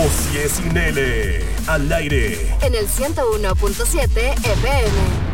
Osié Sin L, al aire. En el 101.7 FM.